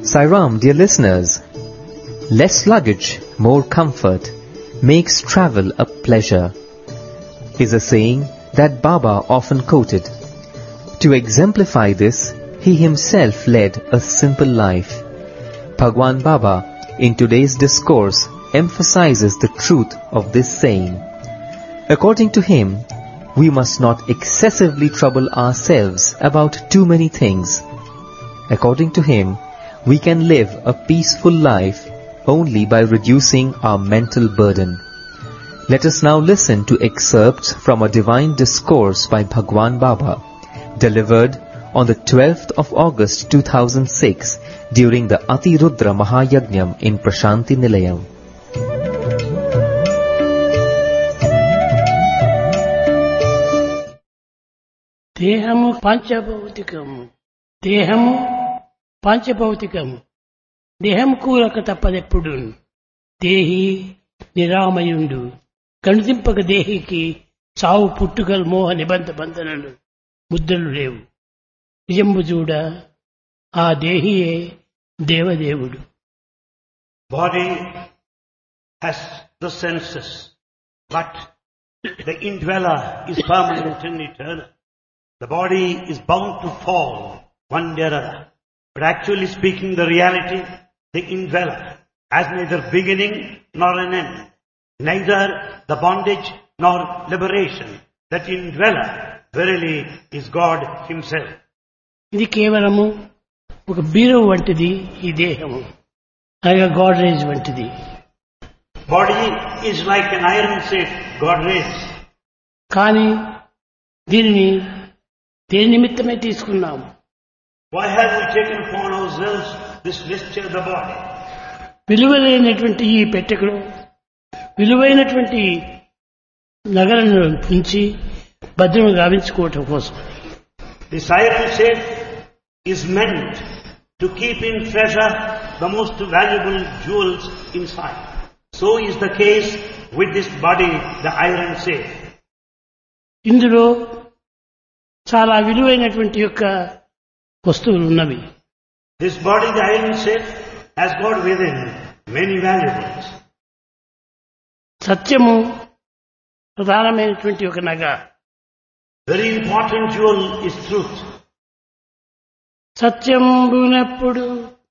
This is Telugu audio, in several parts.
Sai Ram, dear listeners, less luggage, more comfort makes travel a pleasure is a saying that Baba often quoted. To exemplify this, he himself led a simple life. Bhagwan Baba in today's discourse emphasizes the truth of this saying. According to him, we must not excessively trouble ourselves about too many things. According to him, we can live a peaceful life only by reducing our mental burden. Let us now listen to excerpts from a divine discourse by Bhagwan Baba, delivered on the 12th of August 2006 during the Atirudra Mahayajnam in Prashanti Nilayam. దేహము పంచభౌతికము. దేహము పంచభౌతికము. దేహం కూరక తప్పదెప్పుడు. దేహి నిరామయుండు. కణుదింపక దేహికి చావు పుట్టుకలు మోహ నిబంధ బంధనలు ముద్రలు లేవు. నిజంబు చూడ ఆ దేహియే దేవదేవుడు. Body has the senses, but the indweller is permanent and eternal. The body is bound to fall one day or other. But actually speaking, the reality, the indweller has neither beginning nor an end, neither the bondage nor liberation. That indweller verily is God himself. ఇది కేవలము ఒక బీరువు వంటిది ఈ దేహము, అనగా గాడ్రేజ్ వంటిది. Body is like an iron safe, Godrej. కానీ దీనిని దేని నిమిత్తమే తీసుకున్నాము? Why have we taken upon ourselves this vesture of the body? విలువైనటువంటి ఈ పెట్టెలో విలువైనటువంటి నగలను ఉంచి భద్రము గావించుకోవటం కోసం. This iron safe is meant to keep in treasure the most valuable jewels inside. So is the case with this body, the iron safe. ఇందులో చాలా విలువైనటువంటి యొక్క వస్తువులు ఉన్నవి. This body, the iron safe, has got within many valuables. సత్యము ప్రధానమైనటువంటి ఒక నగ. Very important jewel is truth. సత్యంబునప్పుడు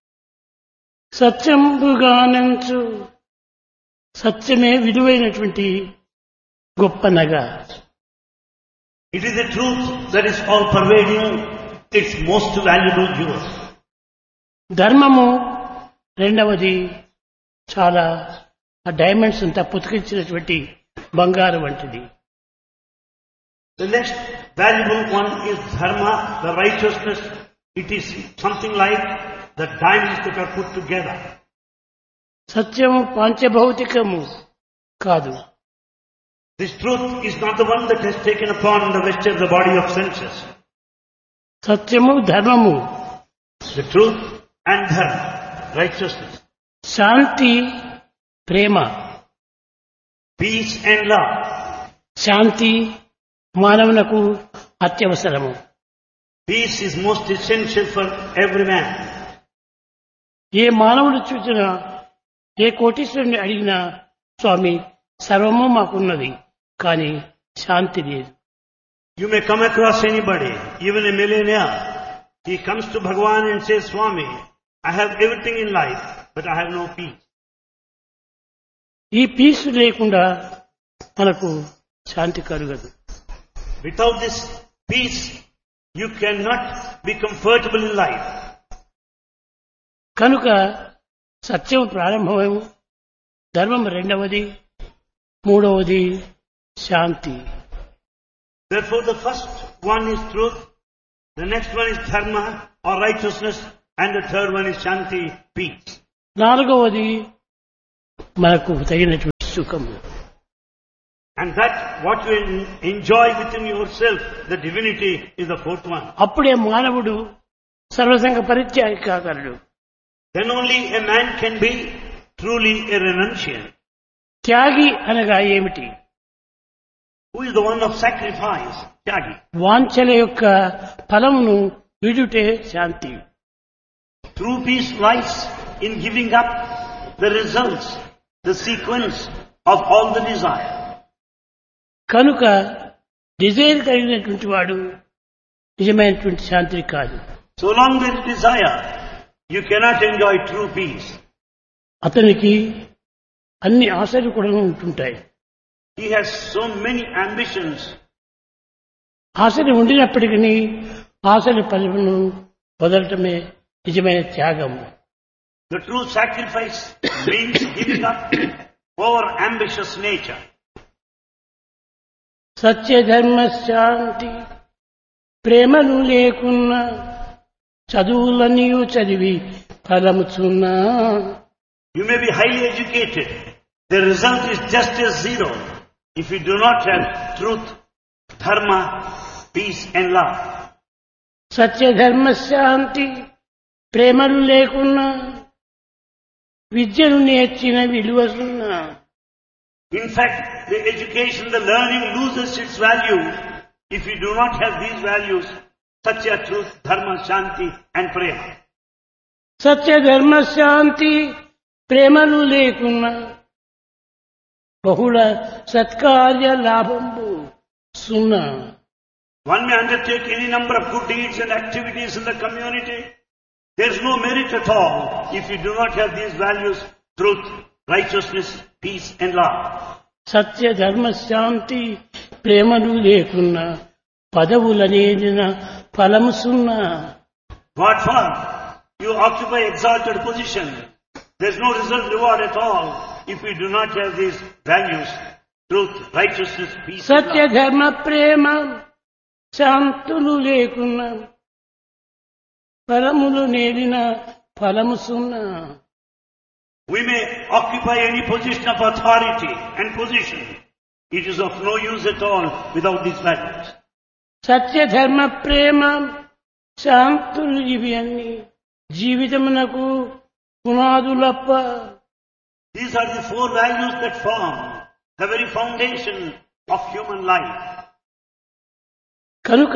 సత్యంబుగానంచు సత్యమే విలువైనటువంటి గొప్ప నగ. It is the truth that is all pervading, its most valuable jewel. ధర్మము రెండవది చాలా ఆ డైమండ్స్ అంతా పుతికించినటువంటి బంగారు వంటిది. The next valuable one is dharma, the righteousness. It is something like the diamonds that are put together. సత్యము పంచభౌతికము కాదు. This truth is not the one that has taken upon the vesture of the body of senses. సత్యము ధర్మము. The truth and dharma, righteousness. Shanti Prema. Peace and love. Shanti మానవునకు అత్యవసరము. Peace is most essential for every man. ఏ మానవుడు చూసినా ఏ కోటీశ్వరుని అడిగినా స్వామి సర్వము మాకున్నది, కానీ శాంతి లేదు. You may come across anybody, even a millionaire. He comes to Bhagavan and says, Swami, I have everything in life, but I have no peace. ఈ పీస్ లేకుండా మనకు శాంతి కలుగదు. Without this peace, you cannot be comfortable in life. కనుక సత్యం ప్రారంభమేమో, ధర్మం రెండవది, మూడవది శాంతి. Therefore the first one is truth, the next one is dharma or righteousness, and the third one is shanti, peace. నాలుగవది మనకు తగినటువంటి సుఖము. And that what you enjoy within yourself, the divinity, is the fourth one. అప్పుడే మానవుడు సర్వసంగ పరిత్యాగి కాగలడు. Then only a man can be truly a renunciant. త్యాగి అనగా ఏమిటి? Who is the one of sacrifice? Tyagi. వాంఛల యొక్క ఫలమును విడుటే శాంతి. True peace lies in giving up the results, the sequence of all the desire. కనుక డిజైర్ కలిగినటువంటి వాడు నిజమైనటువంటి శాంతి కాదు. So long there is desire, you cannot enjoy true peace. అతనికి అన్ని ఆశలు కూడా ఉంటుంటాయి. He has so many ambitions. ఆశలు ఉండినప్పటికీ ఆశల ఫలమును వదలటమే నిజమైన త్యాగం. The true sacrifice means giving up over ambitious nature. సత్య ధర్మ శాంతి ప్రేమలు లేకున్నా చదువులన్నీ చదివి ఫలముచున్నా. You may be highly educated. The result is just as zero if you do not have truth, dharma, peace and love. సత్య ధర్మ శాంతి ప్రేమలు లేకున్నా విద్యను నేర్చిన విలువ సున్నా. In fact, the education, the learning loses its value if you do not have these values, satya, truth, dharma, shanti and prema. సత్య ధర్మ శాంతి ప్రేమలు లేకున్నా బహుళ సత్కార్య లాభంబు సున్నా. One may undertake any number of good deeds and activities in the community. There is no merit at all if you do not have these values, truth, righteousness, peace and love. సత్య ధర్మ శాంతి ప్రేమలు లేకున్నా పదవులనేది ఫలము సున్నా. What for? You occupy exalted position. There is no result reward at all if you do not have these values, truth, righteousness, peace and Satya love. ధర్మ ప్రేమ శాంతులు లేకున్నా ఫలములు నేడిన ఫలము సున్నా. We may occupy any position of authority and position. It is of no use at all without these values. సత్య ధర్మ ప్రేమ శాంతులు ఇవి అన్ని జీవితమునకు పునాదులప్ప. These are the four values that form the very foundation of human life. కనుక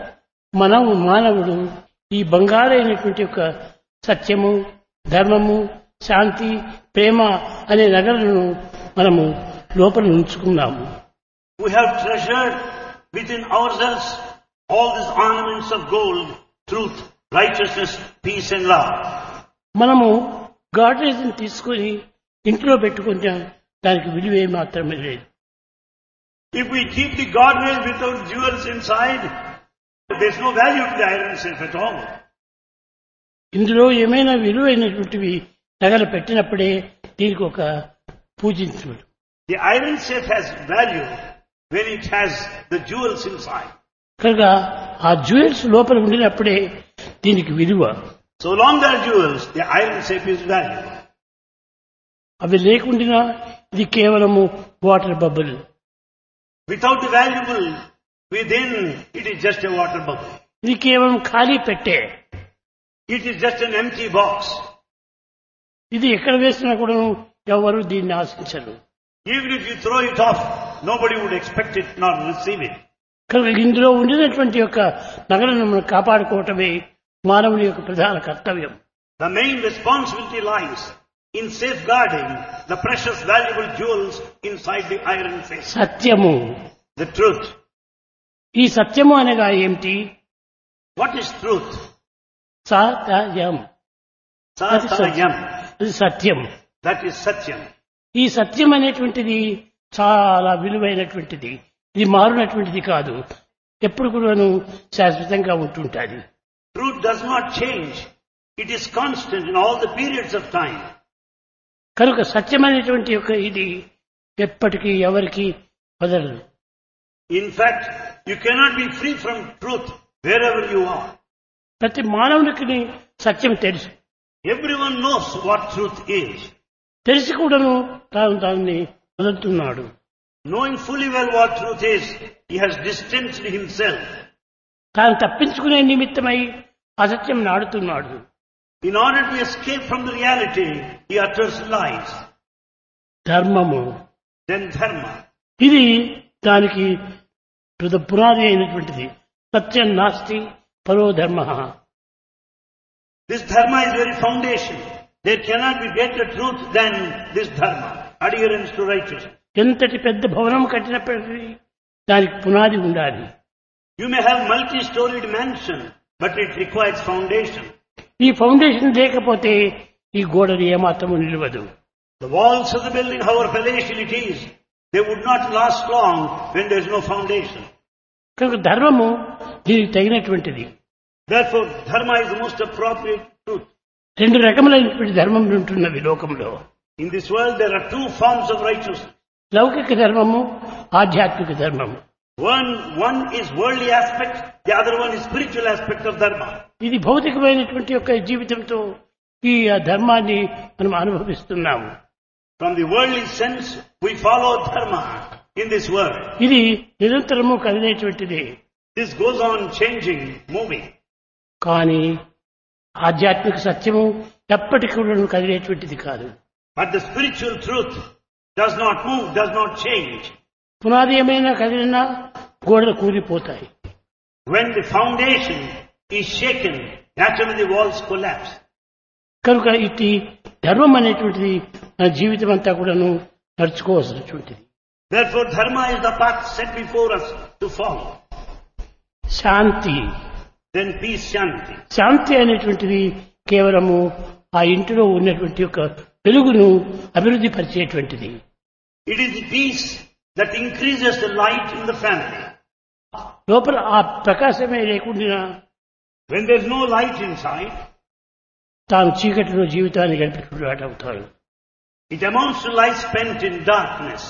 మానవుడు ఈ బంగారైనటువంటి ఒక సత్యము ధర్మము శాంతి ప్రేమ అనే నగలను మనము లోపల ఉంచుకున్నాము. We have treasured within ourselves all these ornaments of gold, truth, righteousness, peace and love. మనము గాడ్రేజ్ని తీసుకొని ఇంట్లో పెట్టుకుంటే దానికి విలువే మాత్రమే లేదు. If we keep the Godhead without jewels inside, there is no value to the iron safe at all. ఇందులో ఏమైనా విలువైనటువంటివి నగలు పెట్టినప్పుడే దీనికి ఒక పూజించుడు. The iron safe has value when it has the jewels inside. కనుక ఆ జ్యువెల్స్ లోపల ఉండినప్పుడే దీనికి విలువ. So long there are jewels, the iron safe is valuable. అవి లేకుండా ఇది కేవలము water bubble. Without the valuable within, it is just a water bubble. ఇది కేవలం ఖాళీ పెట్టే. It is just an empty box. ఇది ఎక్కడ వేసినా కూడా ఎవరు దీన్ని ఆశించరు. Even if you throw it off, nobody would expect it nor receive it. కనుక ఇందులో ఉండినటువంటి యొక్క నగలను మనం కాపాడుకోవటమే మానవుని యొక్క ప్రధాన కర్తవ్యం. The main responsibility lies in safeguarding the precious valuable jewels inside the iron safe. సత్యము. The truth. ఈ సత్యము అనగా ఏమిటి? What is truth? Satyam. Satyam. అది సత్యం. That is Satyam. ఈ సత్యం అనేటువంటిది చాలా విలువైనటువంటిది. ఇది మారునటువంటిది కాదు. ఎప్పుడు కూడాను శాశ్వతంగా ఉంటుంటుంది. Truth does not change. It is constant in all the periods of time. కనుక సత్యం అనేటువంటి యొక్క ఇది ఎప్పటికీ ఎవరికి వదలదు. In fact, you cannot be free from truth wherever you are. ప్రతి మానవునికి సత్యం తెలుసు. Everyone knows what truth is. తెలిసి కూడాను దాన్ని వదులుతున్నాడు. Knowing fully well what truth is, he has distanced himself. తాను తప్పించుకునే నిమిత్తమై అసత్యం నాడుతున్నాడు. In order to escape from the reality, he utters lies. ధర్మము. Then dharma. ఇది దానికి పునాది అయినటువంటిది. సత్యం నాస్తి పరో ధర్మ. This dharma is very foundation. There cannot be greater truth than this dharma, adherence to righteousness. ఎంతటి పెద్ద భవనం కట్టినప్పటికీ దానికి పునాది ఉండాలి. You may have multi-storied mansion, but it requires foundation. ఈ ఫౌండేషన్ లేకపోతే ఈ గోడలు ఏమాత్రము నిలవదు. The walls of the building, however palatial it is, they would not last long when there is no foundation. కనుక ధర్మము దీనికి తగినటువంటిది. Therefore, dharma is the most appropriate truth. రెండు రకములైనటువంటి ధర్మములు ఉంటున్నవి లోకంలో. In this world, there are two forms of righteousness. లౌకిక ధర్మము, ఆధ్యాత్మిక ధర్మము. One is worldly aspect, the other one is spiritual aspect of dharma. ఇది భౌతికమైనటువంటి యొక్క జీవితంతో ఈ ధర్మాన్ని మనం అనుభవిస్తున్నాము. From the worldly sense, we follow dharma in this world. ఇది నిరంతరము కదిలేటువంటిది. This goes on changing, moving. కానీ ఆధ్యాత్మిక సత్యము ఎప్పటికీ కూడా కదిలేటువంటిది కాదు. But the spiritual truth does not move, does not change. పునాది ఏమైనా కదిలినా గోడలు కూలిపోతాయి. When the foundation is shaken, naturally the walls collapse. కనుక ఇది ధర్మం అనేటువంటిది మన జీవితం అంతా కూడాను నడుచుకోవాల్సినటువంటిది. Therefore, dharma is the path set before us to follow. Shanti, Then peace, shanti. శాంతి అనేటువంటిది కేవలము ఆ ఇంటిలో ఉన్నటువంటి యొక్క వెలుగును అభివృద్ధి పరిచేటువంటిది. It is the peace that increases the light in the family. లోపల ఆ ప్రకాశమే లేకుండా When there is no light inside, తాను చీకటిలో జీవితాన్ని గడిపేటువంటి అవుతాడు. it amounts to life spent in darkness.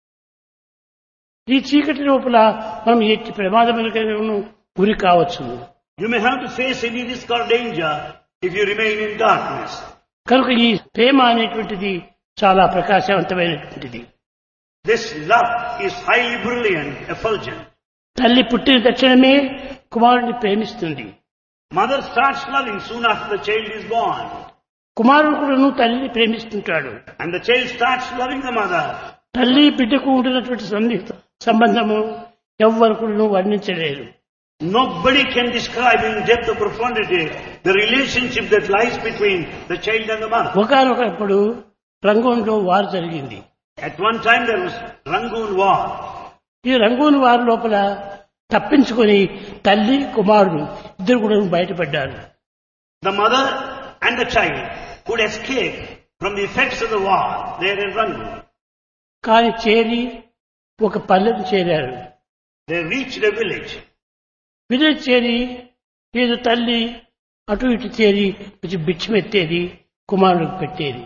ఈ చీకటి లోపల మనం ఎట్టి ప్రమాదములకైనా గురి కావచ్చు. You may have to face any risk or danger if you remain in darkness. కనుక ఈ ప్రేమ అనేటువంటిది చాలా ప్రకాశవంతమైనటువంటిది. This love is highly brilliant, effulgent. తల్లి పుట్టిన తక్షణమే కుమారుడిని ప్రేమిస్తుంది. Mother starts loving soon after the child is born. కుమారుడు కూడాను తల్లిని ప్రేమిస్తుంటాడు. And the child starts loving the mother. తల్లి బిడ్డకు ఉంటున్నటువంటి సంబంధము ఎవ్వరు కూడాను వర్ణించలేరు. Nobody can describe in depth or profundity the relationship that lies between the child and the mother. ఒకనొకప్పుడు రంగూన్లో వారు జరిగింది. At one time there was Rangoon War. ఈ రంగూన్ వారు లోపల తప్పించుకొని తల్లి కుమారుడు ఇద్దరు కూడా బయటపడ్డారు. The mother and the child could escape from the effects of the war there in Rangoon. కానీ చేరి ఒక పల్లెకు చేరారు. They reached a village. Village చేరి ఏదో తల్లి అటు ఇటు చేరి కొంచెం బిచ్చమెత్తేది, కుమారుడికి పెట్టేది.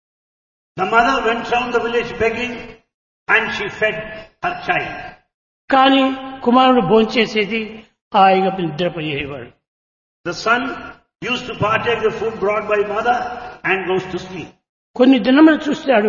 The mother went round the village begging and she fed her child. కానీ కుమారుడు భోంచేసేది, హాయిగా నిద్రపోయేవాడు. The son used to partake the food brought by mother and goes to sleep. కొన్ని దినములు చూస్తాడు,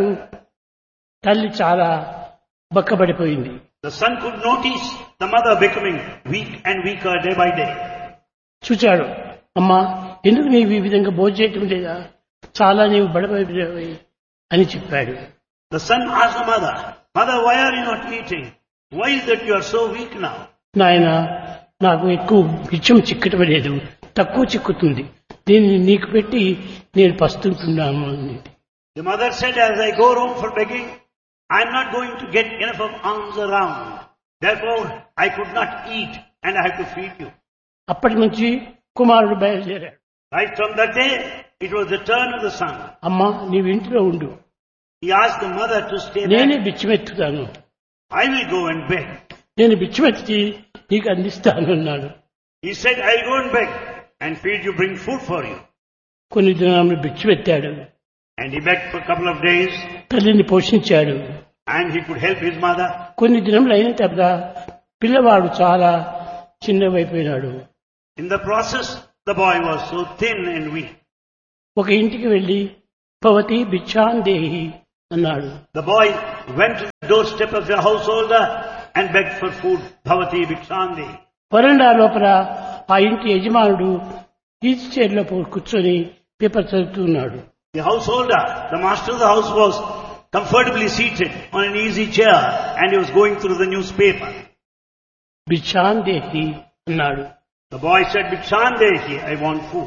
తల్లి చాలా బక్కబడిపోయింది. The son could notice the mother becoming weak and weaker day by day. చూచాడు, అమ్మా ఎందుకు నీవు ఈ విధంగా భోంచేయటం లేదా, చాలా నీవు బడబడిపోయావు అని చెప్పాడు. The son asked the mother, Mother, why are you not eating? Why is that you are so weak now? నాయన, నాకు ఎక్కువ బిచ్చం చిక్కటం లేదు, తక్కువ చిక్కుతుంది, దీన్ని నీకు పెట్టి నేను పస్తుంటున్నాను అని. The mother said, as I go round for begging, I am not going to get enough of alms around. Therefore, I could not eat and I have to feed you. అప్పటి నుంచి కుమారుడు బయలుదేరాడు. Right from that day, it was the turn of the son. అమ్మా నీవు ఇంట్లో ఉండు, He asked the mother to stay నేనే back. బిచ్చమెత్తుతాను, I will go and beg. నేను బిచ్చమెత్తి నీకు అందిస్తాను అన్నాడు. He said, I will go and beg and feed you, bring food for you. కొన్ని దినాలు బిచ్చమెత్తాడు, And he begged for a couple of days తల్లిని పోషించాడు. and he could help his mother. కొన్ని దినములు అయిన తర్వాత పిల్లవాడు చాలా చిన్నవైపోయినాడు. In the process, the boy was so thin and weak. ఒక ఇంటికి వెళ్లి భవతి భిక్షాందేహి అన్నాడు. The boy went to the doorstep of the householder and begged for food. Bhavati Bhikshandi. వరండా లోపల ఆ ఇంటి యజమానుడు ఈజీ చైర్లో కూర్చొని పేపర్ చదువుతున్నాడు. The householder, the master of the house, was comfortably seated on an easy chair and he was going through the newspaper. భిక్షాందేహి అన్నాడు. The boy said, Bhikshandehi, I want food.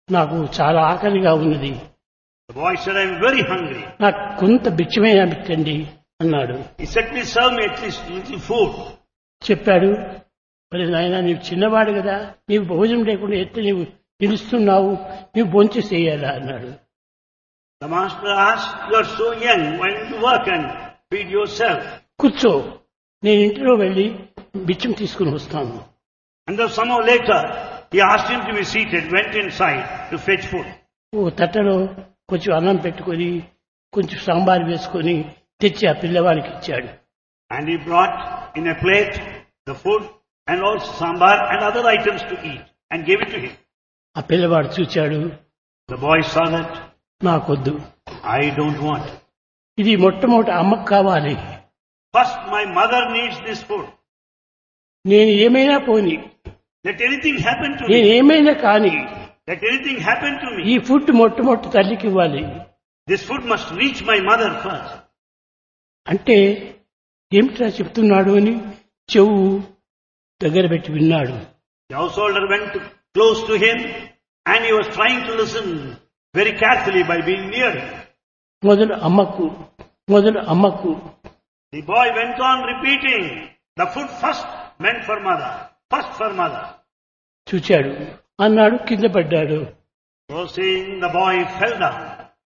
నాకు చాలా ఆకలిగా ఉన్నది, The boy said, I am very hungry. నాకు కొంత బిచ్చమైనా పెట్టండి అన్నాడు. He said, please serve me at least little food. చెప్పాడు, మరి నాయన నీవు చిన్నవాడు కదా, నీవు భోజనం లేకుండా ఎట్లా నీవు నిలుస్తున్నావు, నీవు భోంచి చేయాలా అన్నాడు. The master asked, you are so young, why don't you work and feed yourself? కూర్చో, నేను ఇంటిలో వెళ్ళి బిచ్చం తీసుకుని వస్తాను. And then somehow later, he asked him to be seated, went inside to fetch food. ఓ తట్టలో కొంచెం అన్నం పెట్టుకొని కొంచెం సాంబార్ వేసుకొని తెచ్చి ఆ పిల్లవాడికి ఇచ్చాడు. And he brought in a plate the food and also sambar and other items to eat and gave it to him. ఆ పిల్లవాడు చూచాడు, The boy saw that, నాకొద్దు, I don't want. ఇది మొట్టమొదటి అమ్మకు కావాలి, First my mother needs this food. నేను ఏమైనా పోని, Let anything happen to నేను me. ఏమైనా కానీ Let anything happen to ఈ me. ఫుడ్ మొట్టమొదటి తల్లికి ఇవ్వాలి This food must reach my mother first. అంటే ఏమిట్రా చెప్తున్నాడు అని చెవు దగ్గర పెట్టి విన్నాడు. The householder went close to him and he was trying to listen very carefully by being near him. మొదలు అమ్మకు, మొదలు అమ్మకు. The boy went on repeating, the food first meant for mother, first for mother. చూచాడు, అన్నాడు, కింద పడ్డాడు. So saying, the boy fell down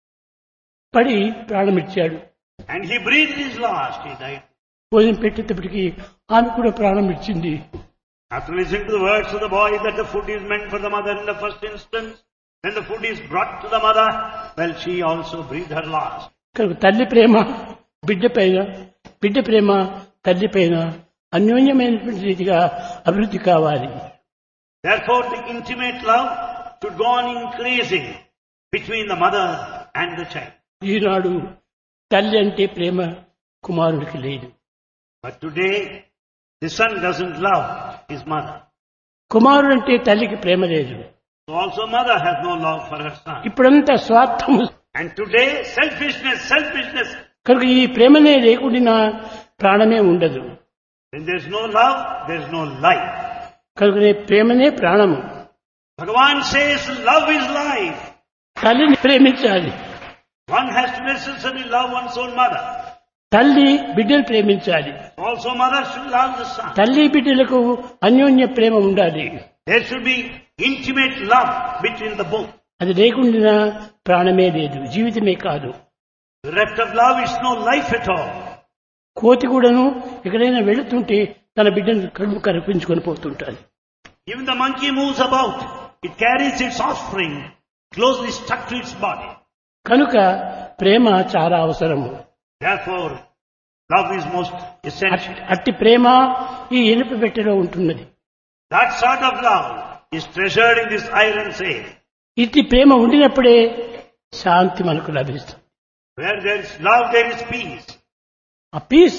పడి ప్రాణమిచ్చాడు. and he breathed his last, he died. భోజనం పెట్టేటప్పటికి ఆమె కూడా ప్రాణం ఇచ్చింది. After listening to the words of the boy that the food is meant for the mother in the first instance, when the food is brought to the mother, well, she also breathed her last. కనుక తల్లి ప్రేమ బిడ్డ పైన, బిడ్డ ప్రేమ తల్లి పైన అన్యోన్యమైనటువంటి రీతిగా అభివృద్ధి కావాలి. Therefore, the intimate love should go on increasing between the mother and the child. ఈనాడు తల్లి అంటే ప్రేమ కుమారుడికి లేదు. But today, the son doesn't love his mother. కుమారుడు అంటే తల్లికి ప్రేమ లేదు. So also mother has no love for her son. ఇప్పుడంతా స్వార్థము. And today, selfishness. కనుక ఈ ప్రేమనే లేకుండా ప్రాణమే ఉండదు. When there's no love, there's no life. కనుకనే ప్రేమనే ప్రాణము. Bhagavan says love is life. తల్లిని ప్రేమించాలి. One has to necessarily love one's own mother. తల్లి బిడ్డలు ప్రేమించాలి. Also mother should love the son. తల్లి బిడ్డలకు అన్యోన్య ప్రేమ ఉండాలి. There should be intimate love between the both. అది లేకుండా ప్రాణమే లేదు, జీవితమే కాదు. The rest of love is no life at all. కోతి కూడాను ఎక్కడైనా వెళుతుంటే తన బిడ్డను కడుపు కనిపించుకొని పోతుంటారు. Even the monkey moves about. It carries its offspring closely stuck to its body. కనుక ప్రేమ చాలా అవసరము. Therefore, love is most essential. అట్టి ప్రేమ ఈ ఇనుప పెట్టెలో ఉంటున్నది. That sort of love is treasured in this iron safe. ఇట్టి ప్రేమ ఉండినప్పుడే శాంతి మనకు లభిస్తుంది. Where there is love, there is peace. ఆ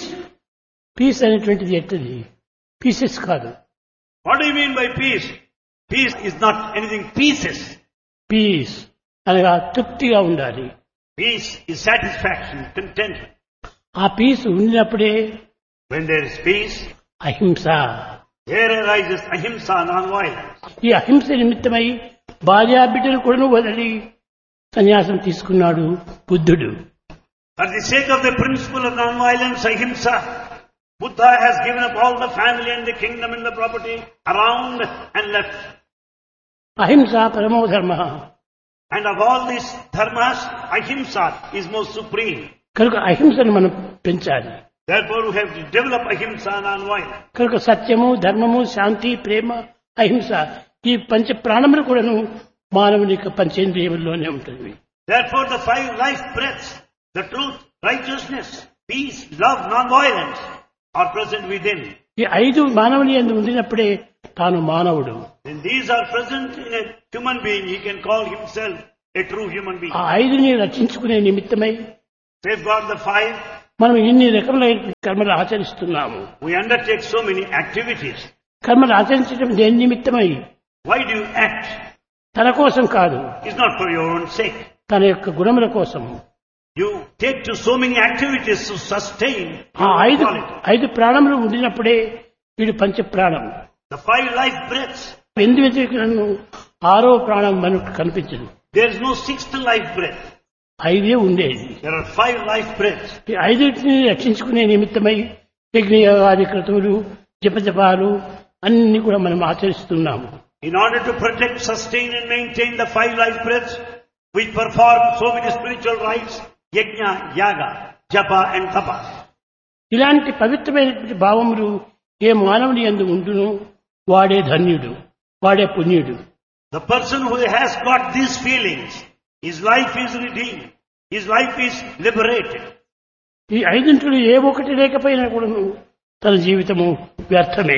పీస్ అనేటువంటిది ఎట్టది, పీసెస్ కాదు. What do you mean by peace? Peace is not anything pieces. Piece అనగా తృప్తిగా ఉండాలి. Peace is satisfaction, contentment. ఆ పీస్ ఉండినప్పుడే When there is peace, అహింస. there arises ahimsa, non-violence. ఈ అహింస నిమిత్తమై భార్యా బిడ్డలు కూడా వదిలి సన్యాసం తీసుకున్నాడు బుద్ధుడు. For the sake of the principle of non-violence, ahimsa, Buddha has given up all the family and the kingdom and the property around and left. అహింస పరమో ధర్మ. And of all these dharmas, ahimsa is most supreme. కనుక అహింసను మనం పెంచాలి. Therefore, we have to develop ahimsa, non-violence. కనుక సత్యము, ధర్మము, శాంతి, ప్రేమ, అహింస ఈ పంచ ప్రాణములు కూడాను మానవుని యొక్క పంచేంద్రియముల్లోనే ఉంటుంది. Therefore, the 5 life breaths, the truth, righteousness, peace, love, non-violence are present within. ఈ 5 మానవుని యందు ఉండినప్పుడే తాను మానవుడు. When these are present in a human being, he can call himself a true human being. ఆ 5ని రక్షించుకునే నిమిత్తమై Safeguard the 5. మనం ఇన్ని రకములైన కర్మలు ఆచరిస్తున్నాము. We undertake so many activities. కర్మలు ఆచరించడం దేని నిమిత్తమై? Why do you act? తన కోసం కాదు, It's not for your own sake. తన యొక్క గుణముల కోసం. You take to so many activities to sustain ఆ your 5 quality. ప్రాణములు ఉండినప్పుడే వీడు పంచ ప్రాణం. The 5 life breaths. ఎందు వ్యతిరేకలను ఆరో ప్రాణం మనకు కనిపించదు. There is no sixth life breath. 5 ఉండేది. There are 5 life breaths. ఈ 5టిని రక్షించుకునే నిమిత్తమై యజ్ఞయాగాది క్రతువులు జపజపాలు అన్ని కూడా మనం ఆచరిస్తున్నాము. In order to protect, sustain and maintain the 5 life breaths, we perform so many spiritual rites, yajna, yaga, japa and tapa. ఇలాంటి పవిత్రమైనటువంటి భావములు ఏ మానవుని యందు ఉండును వాడే ధన్యుడు, వాడే పుణ్యుడు. The person who has got these feelings, his life is redeemed, his life is liberated. ఈ 5 ఏ ఒకటి లేకపోయినా కూడా తన జీవితము వ్యర్థమే.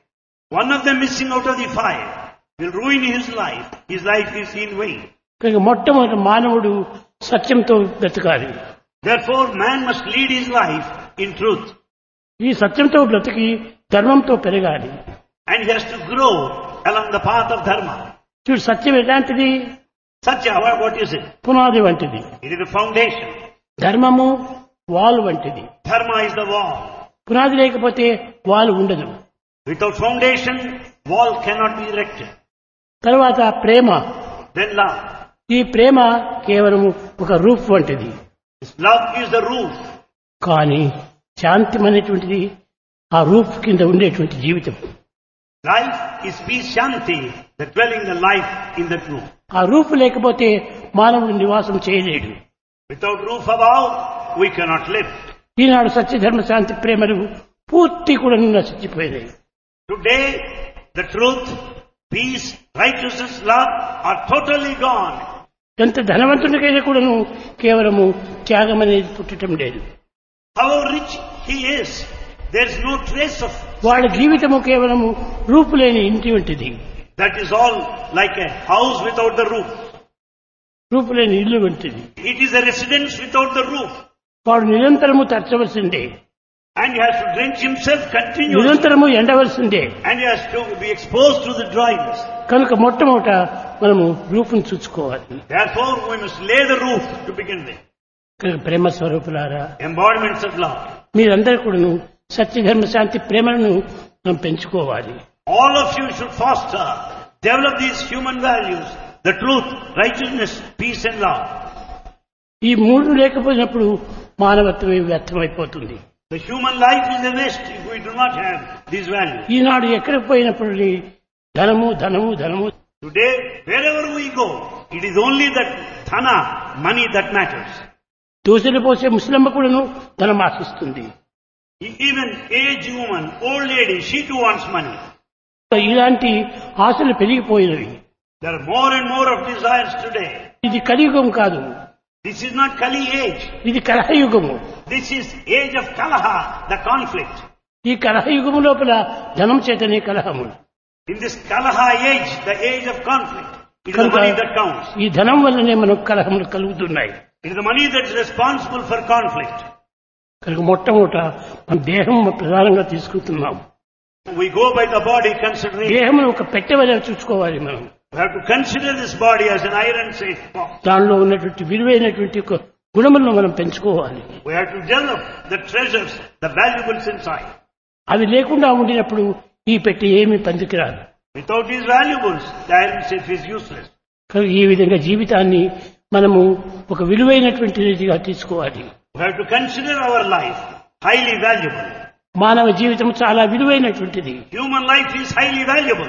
One of them missing out of the 5 will ruin his life. His life is in vain. కనుక మొట్టమొదటి మానవుడు సత్యంతో బ్రతకాలి. Therefore, man must lead his life in truth. ఈ సత్యంతో బ్రతికి ధర్మంతో పెరగాలి. And he has to grow along the path of dharma. చూడు, సత్యం ఎలాంటిది? Satya, what is it? పునాది వంటిది. It is the foundation. ధర్మము వాల్ వంటిది. Dharma is the wall. పునాది లేకపోతే వాల్ ఉండదు. Without foundation, wall cannot be erected. తర్వాత ప్రేమ. Then love. ఈ ప్రేమ కేవలము ఒక రూఫ్ వంటిది. This love is the roof. కానీ శాంతి అనేటువంటిది ఆ రూఫ్ కింద ఉండేటువంటి జీవితం. Life is peace, shanti, the dwelling the life in that roof. ఆ రూఫ్ లేకపోతే మానవుడు నివాసం చేయలేడు. Without roof above, we cannot live. ఈనాడు సత్యధర్మ శాంతి ప్రేమలు పూర్తి కూడా నశించిపోయినాయి. Today, the truth, peace, righteousness, love are totally gone. ఎంత ధనవంతునికైనా కూడాను కేవలము త్యాగం అనేది పుట్టడం లేదు. However rich he is, there is no trace of. వాళ్ళ జీవితము కేవలము రూపు లేని ఇంటి వంటిది. That is all like a house without the roof. రూపు లేని ఇల్లు వంటిది. It is a residence without the roof. వాడు నిరంతరము తరచవలసిందే. And he has to drench himself continuously. నిరంతరము ఎండవలసిందే. And he has to be exposed to the dryness. కనుక మొట్టమొదట మనము రూపును చూసుకోవాలి. Therefore, we must lay the roof to begin with. కనుక ప్రేమ స్వరూపులారా, Embodiments of love. మీరందరూ కూడాను సత్యధర్మ శాంతి ప్రేమలను మనం పెంచుకోవాలి. All of you should foster, develop these human values, the truth, righteousness, peace and love. ఈ 3 లేకపోయినప్పుడు మానవత్వమే వ్యర్థమైపోతుంది. The human life is a waste if we do not have these values. ఈనాడు ఎక్కడికి పోయినప్పుడు ధనము ధనము ధనము. Today, wherever we go, it is only that dhana, money that matters. దోశలు పోసే ముస్లింమ కూడాను ధనం ఆశిస్తుంది. Even aged woman, old lady, she too wants money. ఇలాంటి ఆశలు పెరిగిపోయినవి. There are more and more of desires today. ఇది కలియుగం కాదు. This is not Kali age. ఇది కలహయుగము. This is age of Kalaha, the conflict. ఈ కలహయుగము లోపల ధనం చేతనే కలహము. In this Kalaha age, the age of conflict, it is the money that counts. ఈ ధనం వల్లనే మనకు కలహములు కలుగుతున్నాయి. It is the money that is responsible for conflict. కనుక మొట్టమొదట మన దేహం ప్రధానంగా తీసుకుంటున్నాం. We go by the body considering. దేహమును ఒక పెట్టెవలే చూసుకోవాలి మనం. We have to consider this body as an iron safe box. దానిలో ఉన్నటువంటి విలువైనటువంటి గుణములను మనం పెంచుకోవాలి. We have to develop the treasures, the valuables inside. అవి లేకుండా ఉండినప్పుడు ఈ పెట్టె ఏమీ పనికిరాదు. Without these valuables, the iron safe is useless. కనుక ఈ విధంగా జీవితాన్ని మనము ఒక విలువైనటువంటి రీతిగా తీసుకోవాలి. We have to consider our life highly valuable. మానవ జీవితం చాలా విలువైనటువంటిది. Human life is highly valuable.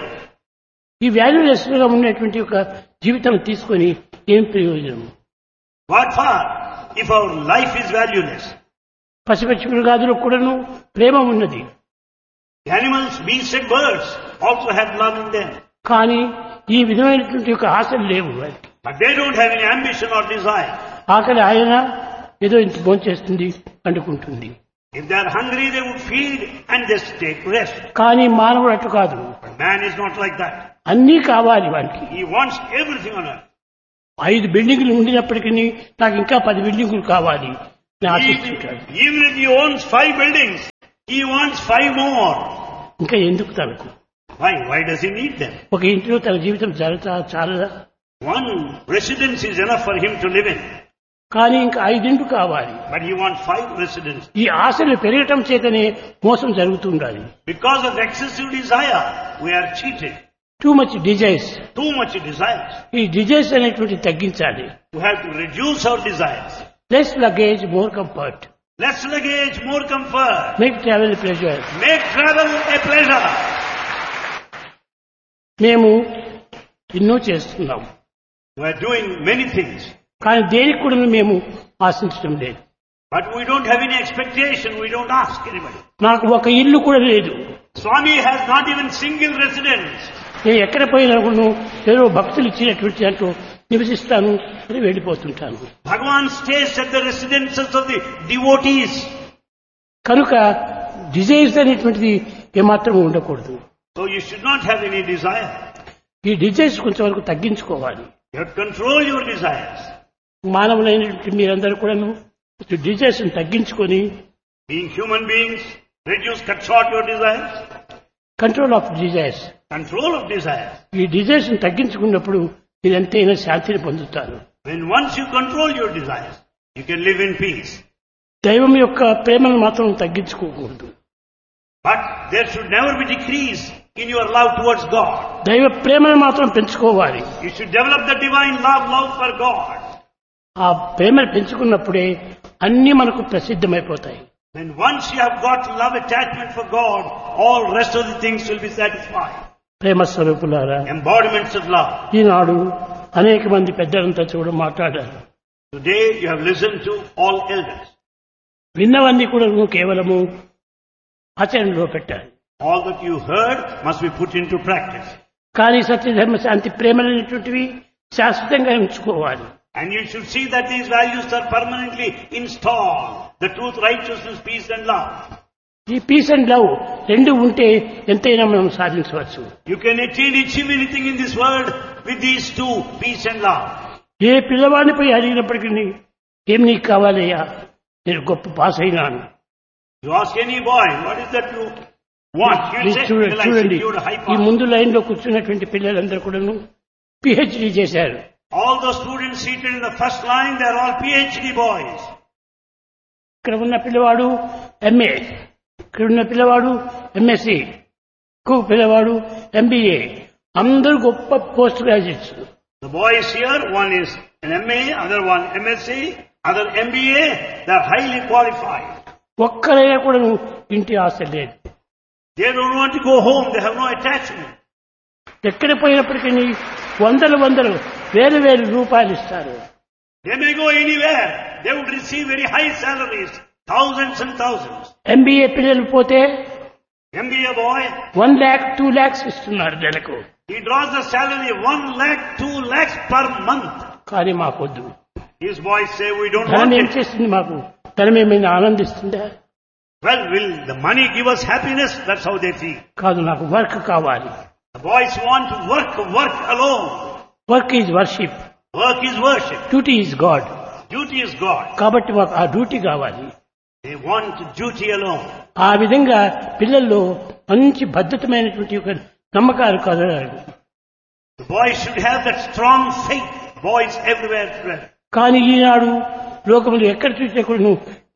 ఈ వాల్యూలెస్ గా ఉన్నటువంటి ఒక జీవితం తీసుకొని ఏం ప్రయోజనం? What for if our life is valueless? పశుపక్షి మృగాదులకు కూడాను ప్రేమ ఉన్నది. The animals, beasts and birds also have love in them. కానీ ఈ విధమైనటువంటి ఒక ఆశలు లేవు. But they don't have any ambition or desire. ఆకలి ఆయన ఏదో ఇంత భోంచేస్తుంది పండుకుంటుంది. If they are hungry, they would feed and just take rest. కానీ మానవుడు అటు కాదు. But man is not like that. అన్నీ కావాలి వానికి. He wants everything on earth. 5 బిల్డింగులు ఉండినప్పటికీ నాకు ఇంకా 10 బిల్డింగులు కావాలి అని ఆశిస్తుంటాడు. Even if he owns 5 buildings, he wants 5 more. ఇంకా ఎందుకు తనకు? Why does he need them? ఒక ఇంట్లో తన జీవితం చాలదా? One residence is enough for him to live in. కానీ ఇంకా 5 ఇంట్లు కావాలి. But he wants 5 residences. ఈ ఆశలు పెరగటం చేతనే మోసం జరుగుతుండాలి. Because of excessive desire, we are cheated. Too much desires. Too much desires. ఈ డిజైర్స్ అనేటువంటి తగ్గించాలి. We have to reduce our desires. Less luggage more comfort. Less luggage, more comfort. Make travel pleasure. Make travel a pleasure. మేము ఎన్నో చేస్తున్నాం. We are doing many things, కానీ దేనికి కూడా మేము ఆశించడం లేదు. but we don't have any expectation. We don't ask anybody. నాకు ఒక ఇల్లు కూడా లేదు. Swami has not even single residence. నేను ఎక్కడ పోయినా కూడా ఏదో భక్తులు ఇచ్చినటువంటి దాంట్లో నివసిస్తాను అని వెళ్ళిపోతుంటాను. Bhagavan stays at the residences of the devotees. కనుక డిజైర్స్ అనేటువంటిది ఏమాత్రం ఉండకూడదు. So you should not have any desire. ఈ డిజైర్స్ కొంచెం వరకు తగ్గించుకోవాలి. You have to control your desires. మానవులైనటువంటి మీరందరూ కూడాను డిజైర్స్ తగ్గించుకొని Being human beings, reduce, cut short your desires. Control of desires. Control of desires. ఈ డిజైర్స్ తగ్గించుకున్నప్పుడు మీరు ఎంతైనా శాంతిని పొందుతారు. When once you control your desires, you can live in peace. దైవం యొక్క ప్రేమను మాత్రం తగ్గించుకోకూడదు. But there should never be decrease in your love towards God. దైవ ప్రేమను మాత్రం పెంచుకోవాలి. You should develop the divine love for God. ఆ ప్రేమను పెంచుకున్నప్పుడే అన్ని మనకు ప్రసిద్ధమైపోతాయి. When once you have got love attachment for God, all rest of the things will be satisfied. ప్రేమ స్వరూపులారా, Embodiments of love. ఈనాడు అనేక మంది పెద్దలంతా చూడ మాట్లాడారు. Today you have listened to all elders. విన్నవన్నీ కూడా కేవలము ఆచరణలో పెట్టాలి. All that you heard must be put into practice. కానీ సత్యధర్మ శాంతి ప్రేమలైనటువంటివి శాశ్వతంగా ఉంచుకోవాలి. And you should see that these values are permanently installed. The truth, righteousness, peace and love. ఈ పీస్ అండ్ లవ్ రెండు ఉంటే ఎంతైనా మనం సాధించవచ్చు. You can achieve anything in this world with these two, peace and love. ఏ పిల్లవాడిని పోయి అడిగినప్పటికీ ఏం నీకు కావాలయ్యా, నేను గొప్ప పాస్ అయినాను. You ask any boy, what is that you want? He will say, well, I చూడండి, secured a high ఈ pass. ముందు లైన్ లో కూర్చున్నటువంటి పిల్లలందరూ కూడాను పిహెచ్డి చేశారు. All those students seated in the first line, they are all PhD boys. ఇక్కడ ఉన్న పిల్లవాడు ఎంఏ, ఇక్కడ ఉన్న పిల్లవాడు ఎంఎస్సి, ఇంకో పిల్లవాడు ఎంబీఏ, అందరూ గొప్ప post graduates. The boys here, one is an MA, other one MSc, other MBA, they are highly qualified. ఒక్కరైనా కూడా ఇంటి ఆశ లేదు. They don't want to go home, they have no attachment. ఎక్కడ పోయినప్పటికీ వందలు వేలు రూపాయలు ఇస్తారు. They may go anywhere, they would receive very high salaries, thousands and thousands. MBA పిల్లలు పోతే MBA boy, 1 lakh 2 lakhs ఇస్తున్నారు నెలకు. he draws the salary 1 lakh, 2 lakhs per month. కానీ మాకొద్దు. His boys say, we don't ధనం want ఏం it. చేస్తుంది మాకు? ధనం ఏమైనా ఆనందిస్తుందా? Well, will the money give us happiness? That's how they feel. కాదు, నాకు వర్క్ కావాలి. The boys want to work alone. Work is worship, Work is worship. Duty is God. Duty is God. కాబట్టి మాకు ఆ డ్యూటీ కావాలి. They want duty alone. ఆ విధంగా పిల్లల్లో మంచి భద్రతమైనటువంటి ఒక నమ్మకాలు కలగాలి. The boys should have that strong faith. Boys everywhere spread. కానీ ఈనాడు లోకములు ఎక్కడ చూసినా కూడా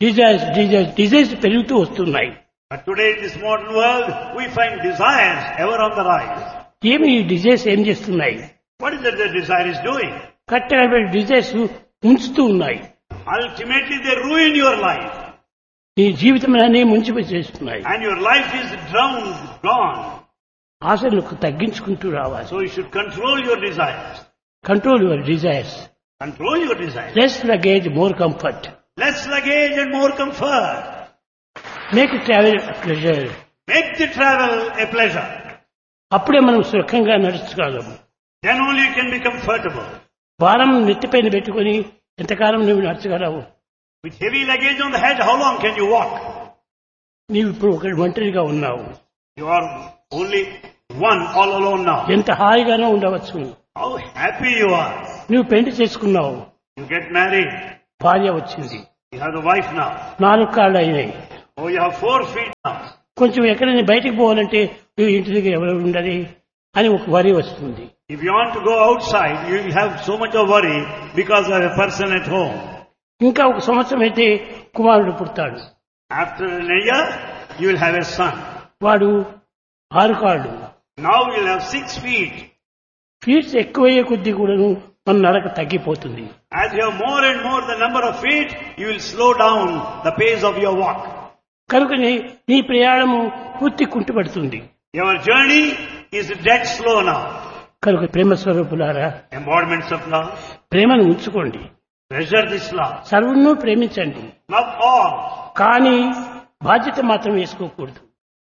డిజైర్స్ పెరుగుతూ వస్తున్నాయి. But today in this modern world, we find desires ever on the rise. ఏమి ఈ డిజైర్స్ ఏం చేస్తున్నాయి? What is it the desire is doing? కరెక్ట్గా డిజైర్స్ ఉంచుతూ ఉన్నాయి. Ultimately they ruin your life. నీ జీవితం అనే ముంచిపోయేస్తున్నాయి. And your life is drowned, gone. ఆశలకు తగ్గించుకుంటూ రావాలి. So you should control your desires. Control your desires. Control your desires. Less luggage more comfort. Less luggage and more comfort. Make travel pleasure. Make the travel a pleasure. అప్పుడే మనం సుఖంగా నడుచుకోగలము. Then only you can be comfortable. భారం నెత్తిపైన పెట్టుకుని ఎంతకాలం నువ్వు నడచగలవు? With heavy luggage on the head, how long can you walk? నీవు ఇప్పుడు ఒక ఒంటరిగా ఉన్నావు. You are only one, all alone now. ఎంత హాయిగానో ఉండవచ్చు. How happy you are. నువ్వు పెళ్లి చేసుకున్నావు, You get married. భార్య వచ్చింది, You have the wife now. 4 కాళ్ళు అయినాయి. Oh, you have 4 feet now. కొంచెం ఎక్కడైనా బయటికి పోవాలంటే నువ్వు ఇంటి దగ్గర ఎవరు ఉండాలి అని ఒక వరి వస్తుంది. If you want to go outside, you will have so much of worry because of a person at home. ఇంకా ఒక సంవత్సరం అయితే కుమారుడు పుడతాడు. After a year, you will have a son. వాడు 6 కాళ్ళు. Now we'll have 6 feet. Feets ఎక్కువయ్యే కొద్దీ కూడాను మన నడక తగ్గిపోతుంది. As you have more and more the number of feet, you will slow down the pace of your walk. కనుకనే నీ ప్రయాణము పూర్తి కుంటుపడుతుంది. Your journey is dead slow now. కనుక ప్రేమ స్వరూపులారా, Embodiments of love. ప్రేమను ఉంచుకోండి, Treasure this love. సర్వును ప్రేమించండి. Love all. కానీ బాధ్యత మాత్రం వేసుకోకూడదు.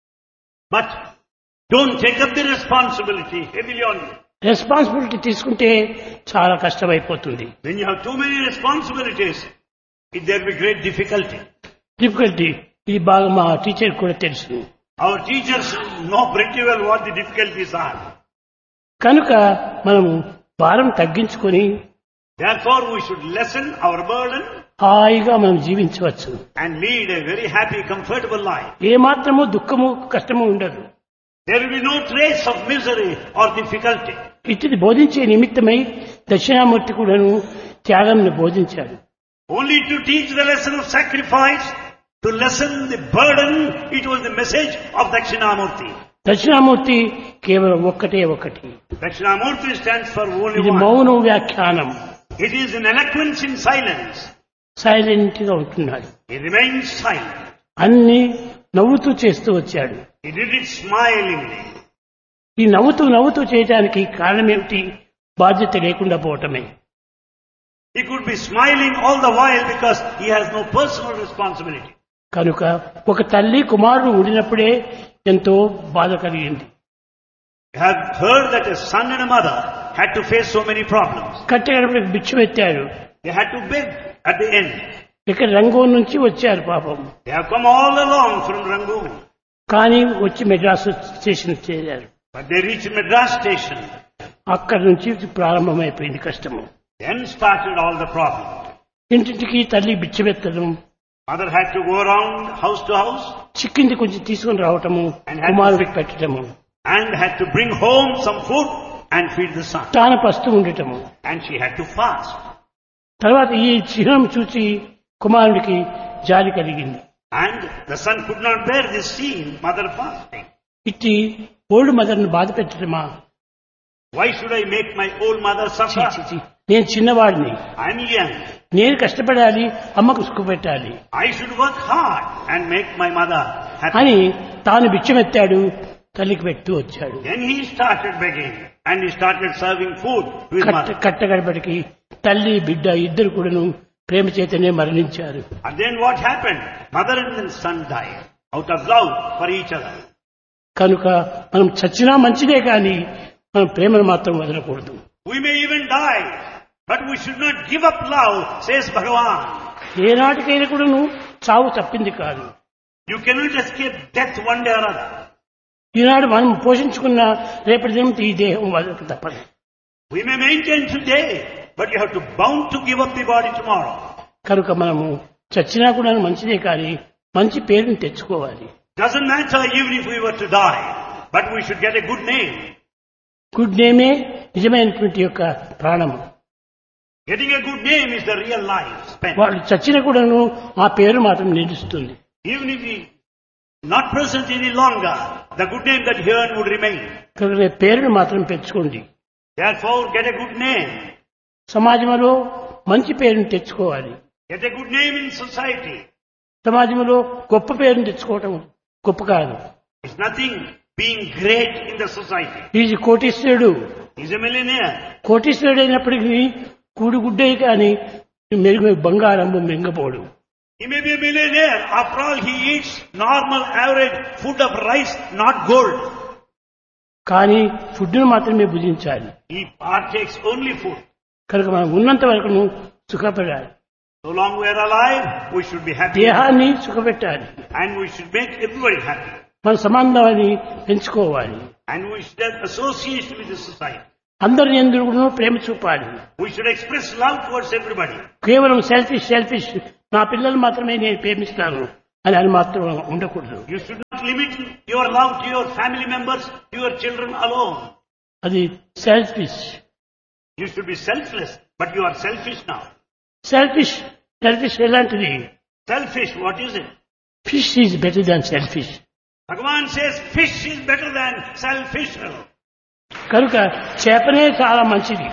But don't take up the responsibility heavily on you. Responsibility తీసుకుంటే చాలా కష్టమైపోతుంది. When you have too many responsibilities, there will be great difficulty. Difficulty ఇది బాగా మా టీచర్ కూడా తెలుసు. Our teachers know pretty well what the difficulties are. కనుక మనము భారం తగ్గించుకొని Therefore, we should lessen our burden హాయిగా మనం జీవించవచ్చు. and lead a very happy, comfortable life. ఏమాత్రము దుఃఖము కష్టము ఉండదు. There will be no trace of misery or difficulty. ఇటుది బోధించే నిమిత్తమై దక్షిణామూర్తి కూడాను త్యాగంను బోధించాడు. Only to teach the lesson of sacrifice, to lessen the burden, it was the message of Dakshinamurti. Dakshinamurthy కేవలం ఒక్కటే ఒకటి. Dakshinamurti stands for only ఇది one. మౌన వ్యాఖ్యానం. It is an eloquence in silence. Silent గా ఉంటున్నాడు. He remains silent. అన్ని నవ్వుతూ చేస్తూ వచ్చాడు. He did it smilingly. ఈ నవ్వుతూ చేయడానికి కారణం ఏమిటి? బాధ్యత లేకుండా పోవటమే. He could be smiling all the while because he has no personal responsibility. కనుక ఒక తల్లి కుమారుడు ఉండినప్పుడే ఎంతో బాధ కలిగింది. You have heard that a son and a mother had to face so many problems. కట్టెగడపడికి బిచ్చమెత్తారు. They had to beg at the end. ఇక్కడ రంగూన్ నుంచి వచ్చారు పాపం. They have come all along from Rangoon. కానీ వచ్చి మెడ్రాస్ స్టేషన్ చేరారు. But they reached Madras station. అక్కడి నుంచి ప్రారంభమైపోయింది కష్టము. Then started all the problems. ఇంటింటికి తల్లి బిచ్చమెత్తడం, Mother had to go around house to house చిక్కింది కొంచెం తీసుకుని రావటము, కుమారుడికి పెట్టడము, and had to bring home some food and feed the son. తాను పస్తూ ఉండటము. And she had to fast. తర్వాత ఈ చిహ్నం చూసి కుమారుడికి జాలి కలిగింది. And the son could not bear this scene, mother fasting. ఇట్టి ఓల్డ్ మదర్ ను బాధ పెట్టడమా? Why should I make my old mother ఛీ, suffer? ఛీ, ఛీ. నేను చిన్నవాడిని, I am young. నేను కష్టపడాలి, అమ్మకు సుఖపెట్టాలి I should work hard and make my mother happy. అని తాను బిచ్చమెత్తాడు, తల్లికి పెడుతూ వచ్చాడు. Then he started begging and he started serving food to his mother. కట్టగడపటికి తల్లి బిడ్డ ఇద్దరు కూడాను ప్రేమ చేతనే మరణించారు. And then what happened? Mother and son died out of love for each other. కనుక మనం చచ్చినా మంచిదే కానీ మనం ప్రేమను మాత్రం వదలకూడదు. We may even die, but we should not give up love, says Bhagavan. ఏనాటికైనా కూడాను చావు తప్పింది కాదు. You cannot escape death one day or other. ఈనాడు మనం పోషించుకున్న రేపటి దినం ఈ దేహం వదలక తప్పదు. We may maintain today, but you have to bound to give up the body tomorrow. కనుక మనము చచ్చినా కూడా మంచిదే కానీ మంచి పేరుని తెచ్చుకోవాలి. Doesn't matter even if we were to die, but we should get a good name. Good నేమే నిజమైనటువంటి యొక్క ప్రాణము. Getting a good name is the real life spent. వాళ్ళు చచ్చినా కూడాను ఆ పేరు మాత్రం నిలుస్తుంది. Even if we not present any longer, the good name that he earned would remain. కనుక రేపు పేరును మాత్రం పెంచుకోండి. Therefore, get a good name. సమాజంలో మంచి పేరుని తెచ్చుకోవాలి. Get a good name in society. సమాజంలో గొప్ప పేరుని తెచ్చుకోవటం గొప్ప కాదు. It's nothing being great in the society. Is కోటీశ్వరుడు. He's a millionaire. కోటీశ్వరుడు అయినప్పటికీ కూడుగుడ్డే కానీ మెరుగు బంగారంబు మెంగపోడు. He may be a millionaire. After all, he eats normal, average food of rice, not gold. కానీ ఫుడ్ను మాత్రమే భుజించాలి. He partakes only food. కనుక మనం ఉన్నంత వరకు సుఖపడాలి. So long we are alive, we should be happy. దేహాన్ని సుఖపెట్టాలి. And we should make everybody happy. మన సంబంధాన్ని పెంచుకోవాలి. And we should have association with the society. అందరి యందు కూడా ప్రేమ చూపాలి. We should express love towards everybody. కేవలం సెల్ఫిష్ నా పిల్లలు మాత్రమే నేను ప్రేమిస్తాను అని మాత్రం ఉండకూడదు. You should not limit your love to your family members, to your children alone. అది selfish. You should be selfless, but you are selfish now. Selfish ఎలాంటిది? Selfish, what is it? Fish is better than selfish. Bhagavan says fish is better than self-fisher. కనుక చేపనే చాలా మంచిది.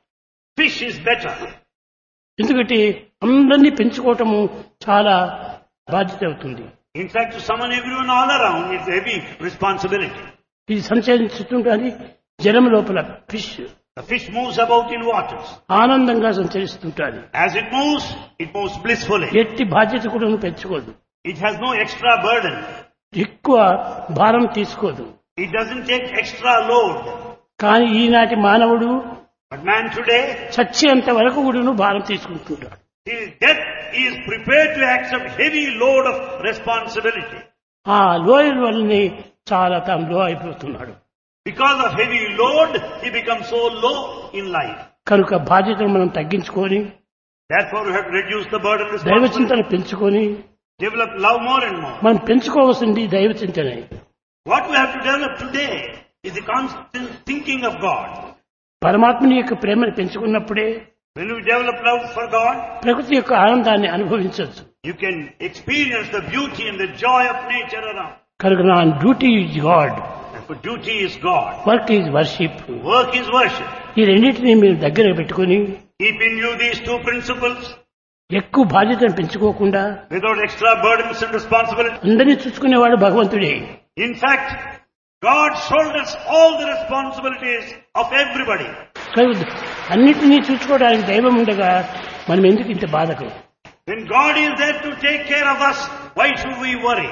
Fish is better. ఎందుకంటే అందరినీ పెంచుకోవటము చాలా బాధ్యత అవుతుంది. In fact, to summon everyone all around, it's a heavy responsibility. ఇది సంచరిస్తుంటుంది జలం లోపల fish The fish moves about in waters. ఆనందంగా సంచరిస్తుంటుంది. As it moves blissfully. ఎట్టి బాధ్యత కూడా పెంచుకోదు. It has no extra burden. ఎక్కువ భారం తీసుకోదు. It doesn't take extra load. కానీ ఈనాటి మానవుడు But man today, చచ్చేంత వరకు కూడా భారం తీసుకుంటున్నాడు. till death, he is prepared to accept heavy load of responsibility. ఆ లోయల వల్లనే చాలా తాను లో అయిపోతున్నాడు. Because of heavy load, he becomes so low in life. కనుక బాధ్యతను మనం తగ్గించుకొని Therefore, we have to reduce the burden of దైవ responsibility. చింతన పెంచుకొని Develop love more and more. మనం పెంచుకోవాల్సింది దైవ చింతనే. What we have to develop today is the constant thinking of God. పరమాత్మని యొక్క ప్రేమను పెంచుకున్నప్పుడే When we develop love for God, ప్రకృతి యొక్క ఆనందాన్ని అనుభవించవచ్చు. you can experience the beauty and the joy of nature around. కనుక నా duty is God, Therefore, duty is God. Work is worship. Work is worship. ఈ రెండింటినీ మీరు దగ్గర పెట్టుకుని Keep in view these two principles ఎక్కువ బాధ్యతను పెంచుకోకుండా without extra burdens and responsibility. అందరినీ చూసుకునేవాడు భగవంతుడే. In fact, God shoulders all the responsibilities of everybody. కనుక అన్నిటినీ చూసుకోవడానికి దైవం ఉండగా మనం ఎందుకు ఇంత బాధకు? When God is there to take care of us, why should we worry?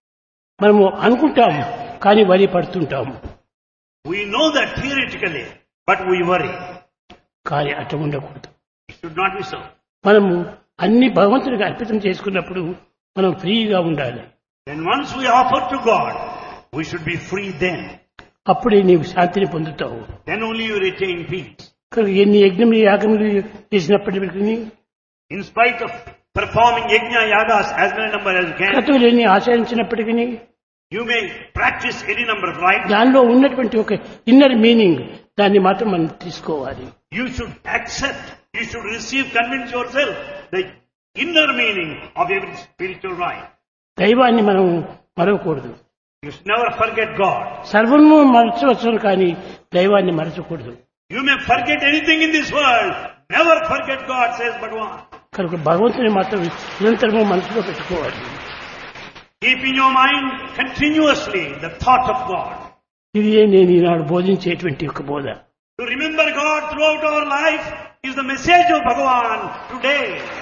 మనము అనుకుంటాము కానీ వరి పడుతుంటాము. We know that theoretically, but we worry. కానీ అట్లా ఉండకూడదు. It should not be so. మనము అన్ని భగవంతుడికి అర్పితం చేసుకున్నప్పుడు మనం ఫ్రీగా ఉండాలి. Then once we offer to God, we should be free then. అప్పుడే నీవు శాంతిని పొందుతావు. Then only you retain peace. కనుక ఎన్ని యజ్ఞములు యాగములు చేసినప్పటికీ In spite of performing yajna yagas as many number as you can, క్రతువులన్నీ ఆచరించినప్పటికీ you may practice any number of rites. దానిలో ఉన్నటువంటి ఒక ఇన్నర్ మీనింగ్ దాన్ని మాత్రం మనం తీసుకోవాలి. You should accept, you should receive, convince yourself the inner meaning of every spiritual rite. దైవాన్ని మనం మరవకూడదు. You should never forget God. సర్వము మరచవచ్చు కానీ దైవాన్ని మరచకూడదు. You may forget anything in this world, never forget God, says Bhagavan. కనుక భగవంతుని మాత్రం నిరంతరము మనసులో పెట్టుకోవాలి. Keep in your mind continuously the thought of God. ఇది నేను ఈనాడు బోధించేటువంటి ఒక బోధ. To remember God throughout our life is the message of Bhagavan today.